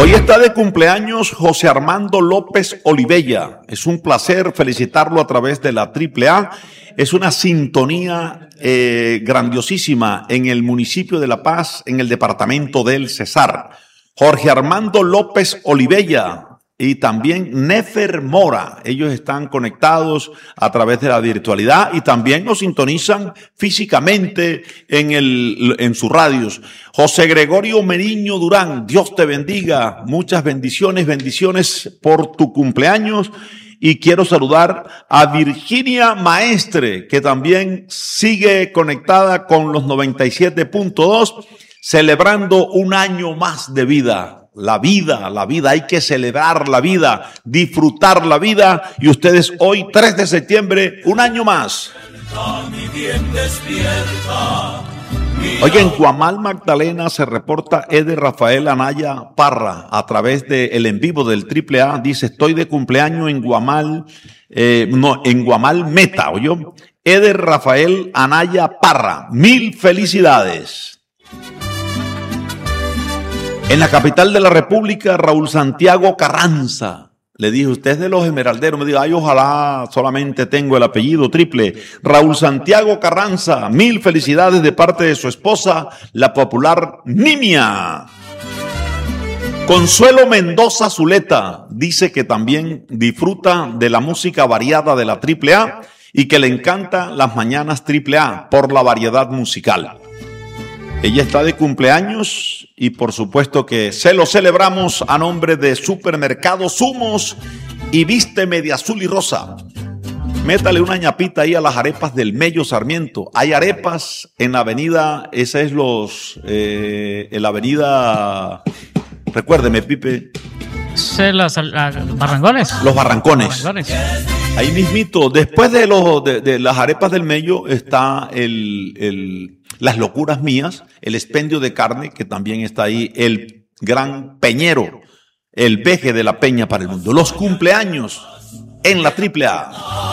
Hoy está de cumpleaños José Armando López Olivella. Es un placer felicitarlo a través de la AAA. Es una sintonía grandiosísima en el municipio de La Paz, en el departamento del Cesar. Jorge Armando López Olivella y también Nefer Mora. Ellos están conectados a través de la virtualidad y también nos sintonizan físicamente en sus radios. José Gregorio Meriño Durán, Dios te bendiga. Muchas bendiciones por tu cumpleaños. Y quiero saludar a Virginia Maestre, que también sigue conectada con los 97.2, celebrando un año más de vida. La vida, hay que celebrar la vida, disfrutar la vida. Y ustedes hoy, 3 de septiembre, un año más. Oye, en Guamal, Magdalena, se reporta Eder Rafael Anaya Parra a través del en vivo del AAA. Dice, estoy de cumpleaños en Guamal, en Guamal Meta, ¿oyó? Eder Rafael Anaya Parra, 1000 felicidades. En la capital de la República, Raúl Santiago Carranza. Le dije, usted es de los esmeralderos. Me dijo, ay, ojalá solamente tengo el apellido triple. Raúl Santiago Carranza, 1000 felicidades de parte de su esposa, la popular Nimia. Consuelo Mendoza Zuleta dice que también disfruta de la música variada de la AAA y que le encanta las mañanas AAA por la variedad musical. Ella está de cumpleaños y por supuesto que se lo celebramos a nombre de Supermercado Sumos y Vísteme de azul y rosa. Métale una ñapita ahí a las arepas del Mello Sarmiento. Hay arepas en la avenida, esa es en la avenida, recuérdeme, Pipe. Los Barrancones. Los Barrancones. Ahí mismito, después de las arepas del Mello está las locuras mías, el expendio de carne, que también está ahí, el gran peñero, el veje de la peña para el mundo. Los cumpleaños en la AAA.